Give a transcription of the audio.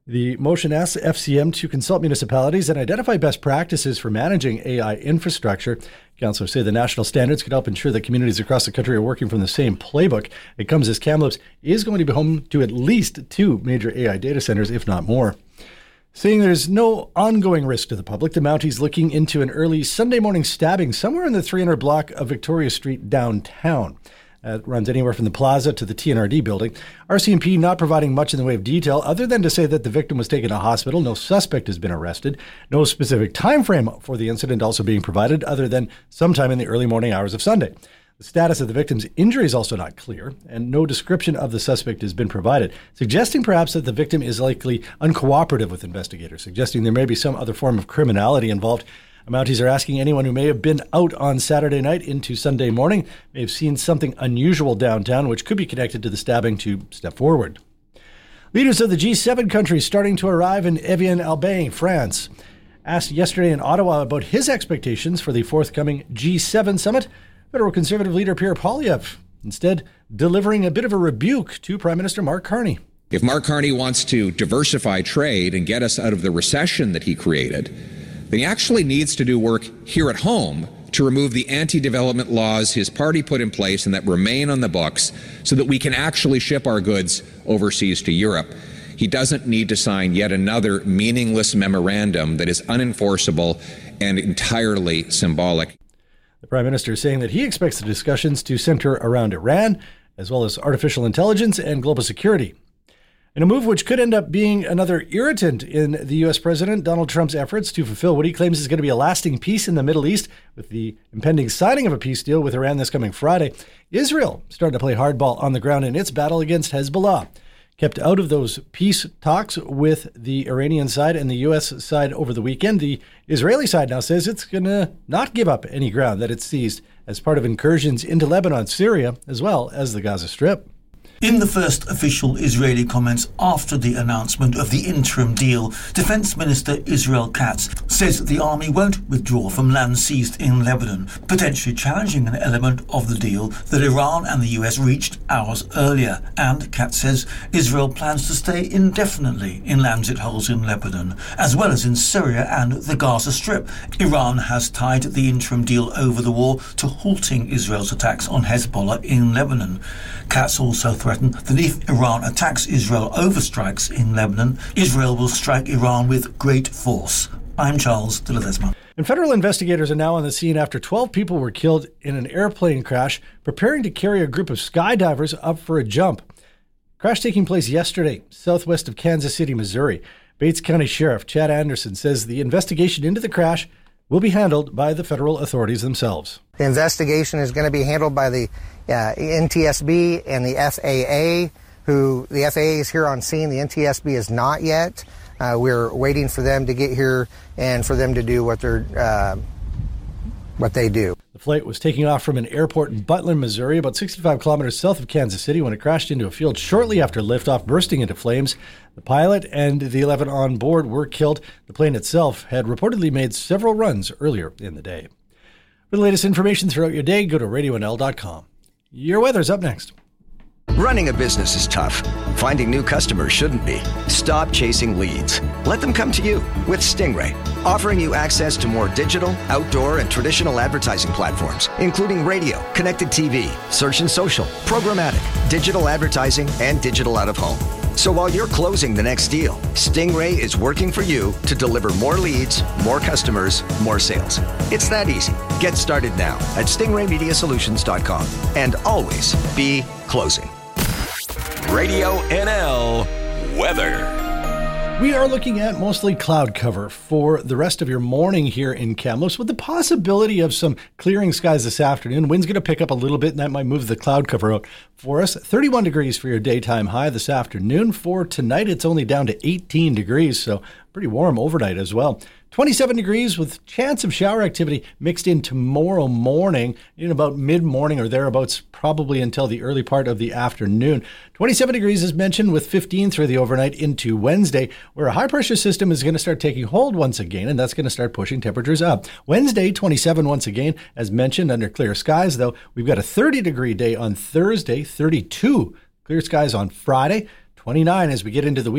The motion asks FCM to consult municipalities and identify best practices for managing AI infrastructure. Councillors say the national standards could help ensure that communities across the country are working from the same playbook. It comes as Kamloops is going to be home to at least 2 major AI data centers, if not more. Saying there's no ongoing risk to the public, the Mounties looking into an early Sunday morning stabbing somewhere in the 300 block of Victoria Street downtown. It runs anywhere from the plaza to the TNRD building. RCMP not providing much in the way of detail other than to say that the victim was taken to hospital. No suspect has been arrested. No specific time frame for the incident also being provided other than sometime in the early morning hours of Sunday. The status of the victim's injury is also not clear, and no description of the suspect has been provided, suggesting perhaps that the victim is likely uncooperative with investigators, suggesting there may be some other form of criminality involved. Mounties are asking anyone who may have been out on Saturday night into Sunday morning, may have seen something unusual downtown, which could be connected to the stabbing, to step forward. Leaders of the G7 countries starting to arrive in Evian-Albin, France. Asked yesterday in Ottawa about his expectations for the forthcoming G7 summit, Federal Conservative leader Pierre Poilievre instead delivering a bit of a rebuke to Prime Minister Mark Carney. If Mark Carney wants to diversify trade and get us out of the recession that he created, then he actually needs to do work here at home to remove the anti-development laws his party put in place and that remain on the books so that we can actually ship our goods overseas to Europe. He doesn't need to sign yet another meaningless memorandum that is unenforceable and entirely symbolic. The Prime Minister is saying that he expects the discussions to center around Iran, as well as artificial intelligence and global security. In a move which could end up being another irritant in the U.S. President Donald Trump's efforts to fulfill what he claims is going to be a lasting peace in the Middle East, with the impending signing of a peace deal with Iran this coming Friday, Israel starting to play hardball on the ground in its battle against Hezbollah. Kept out of those peace talks with the Iranian side and the U.S. side over the weekend, the Israeli side now says it's going to not give up any ground that it's seized as part of incursions into Lebanon, Syria, as well as the Gaza Strip. In the first official Israeli comments after the announcement of the interim deal, Defense Minister Israel Katz says the army won't withdraw from land seized in Lebanon, potentially challenging an element of the deal that Iran and the US reached hours earlier. And Katz says Israel plans to stay indefinitely in lands it holds in Lebanon, as well as in Syria and the Gaza Strip. Iran has tied the interim deal over the war to halting Israel's attacks on Hezbollah in Lebanon. Katz also threatened that if Iran attacks Israel over strikes in Lebanon, Israel will strike Iran with great force. I'm Charles de Ledesma. And federal investigators are now on the scene after 12 people were killed in an airplane crash preparing to carry a group of skydivers up for a jump. Crash taking place yesterday, southwest of Kansas City, Missouri. Bates County Sheriff Chad Anderson says the investigation into the crash will be handled by the federal authorities themselves. The investigation is going to be handled by the NTSB and the FAA, who the FAA is here on scene. The NTSB is not yet. We're waiting for them to get here and for them to do what they do. The flight was taking off from an airport in Butler, Missouri, about 65 kilometers south of Kansas City when it crashed into a field shortly after liftoff, bursting into flames. The pilot and the 11 on board were killed. The plane itself had reportedly made several runs earlier in the day. For the latest information throughout your day, go to radionl.com. Your weather's up next. Running a business is tough. Finding new customers shouldn't be. Stop chasing leads. Let them come to you with Stingray, offering you access to more digital, outdoor, and traditional advertising platforms, including radio, connected TV, search and social, programmatic, digital advertising, and digital out-of-home. So while you're closing the next deal, Stingray is working for you to deliver more leads, more customers, more sales. It's that easy. Get started now at stingraymediasolutions.com and always be closing. Radio NL weather. We are looking at mostly cloud cover for the rest of your morning here in Kamloops, with the possibility of some clearing skies this afternoon. Wind's going to pick up a little bit, and that might move the cloud cover out for us. 31 degrees for your daytime high this afternoon. For tonight, it's only down to 18 degrees, so pretty warm overnight as well. 27 degrees with chance of shower activity mixed in tomorrow morning in about mid-morning or thereabouts, probably until the early part of the afternoon. 27 degrees as mentioned, with 15 through the overnight into Wednesday, where a high-pressure system is going to start taking hold once again, and that's going to start pushing temperatures up. Wednesday, 27 once again, as mentioned, under clear skies, though. We've got a 30-degree day on Thursday, 32 clear skies on Friday, 29 as we get into the week.